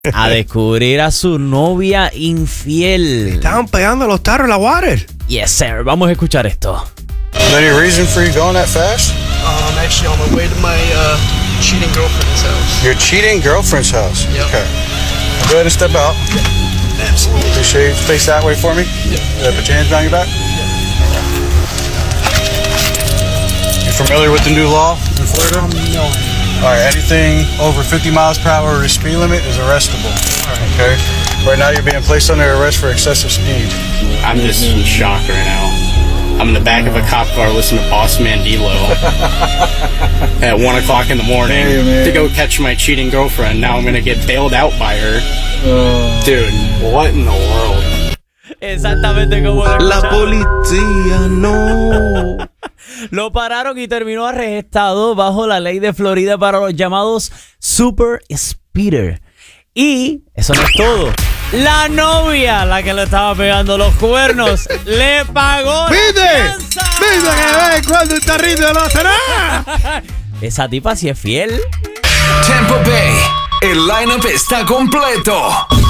a descubrir a su novia infiel. Estaban pegando los tarros en la water. Yes, sir. Vamos a escuchar esto. Any reason for you going that fast? I'm actually on my way to my cheating girlfriend's house. Your cheating girlfriend's house? Yep. Okay. Go ahead and step out. Absolutely. You sure you face that way for me? Yep. Put your hands behind your back. You familiar with the new law in Florida? No. All right, anything over 50 miles per hour or the speed limit is arrestable. Okay? Right now you're being placed under arrest for excessive speed. I'm just in shock right now. I'm in the back of a cop car listening to Boss Mandilo at 1 o'clock in the morning to go catch my cheating girlfriend. Now I'm going to get bailed out by her. Dude, what in the world? Exactamente como lo La escucharon. policía no. Lo pararon y terminó arrestado bajo la ley de Florida para los llamados super speeder. Y eso no es todo. La novia, la que le estaba pegando los cuernos, le pagó. ¡Viste! la fianza. ¡Viste que ves cuando el tarrito no hace nada! Esa tipa sí es fiel. Tampa Bay, el lineup está completo.